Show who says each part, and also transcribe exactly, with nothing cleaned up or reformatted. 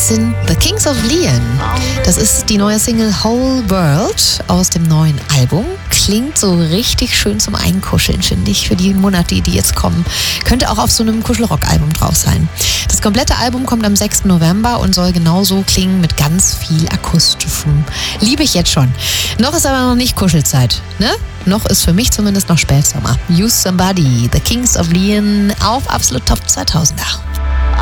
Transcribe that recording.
Speaker 1: Das sind The Kings of Leon. Das ist die neue Single Whole World aus dem neuen Album. Klingt so richtig schön zum Einkuscheln, finde ich, für die Monate, die jetzt kommen. Könnte auch auf so einem Kuschelrock-Album drauf sein. Das komplette Album kommt am sechsten November und soll genauso klingen mit ganz viel akustischem. Liebe ich jetzt schon. Noch ist aber noch nicht Kuschelzeit, ne? Noch ist für mich zumindest noch Spätsommer. Use Somebody, The Kings of Leon auf Absolut Top zweitausender.